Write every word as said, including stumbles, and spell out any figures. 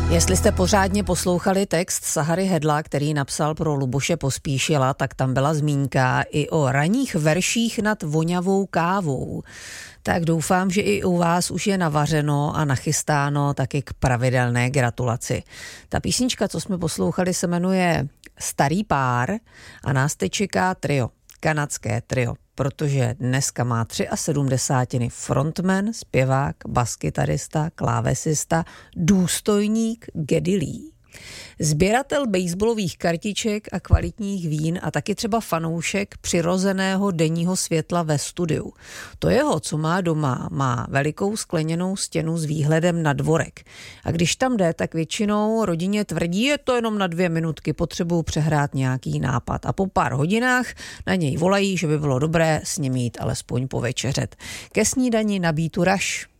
Jestli jste pořádně poslouchali text Sahary Hedla, který napsal pro Luboše Pospíšila, tak tam byla zmínka i o ranních verších nad voňavou kávou. Tak doufám, že i u vás už je navařeno a nachystáno taky k pravidelné gratulaci. Ta písnička, co jsme poslouchali, se jmenuje Starý pár a nás teď čeká trio, kanadské trio, protože dneska má sedmdesát tři frontman, zpěvák, baskytarista, klávesista, důstojník Geddy Lee. Sběratel baseballových kartiček a kvalitních vín a taky třeba fanoušek přirozeného denního světla ve studiu. To jeho, co má doma, má velikou skleněnou stěnu s výhledem na dvorek. A když tam jde, tak většinou rodině tvrdí, je to jenom na dvě minutky, potřebuju přehrát nějaký nápad. A po pár hodinách na něj volají, že by bylo dobré s ním jít alespoň povečeřet. Ke snídani nabítu raš.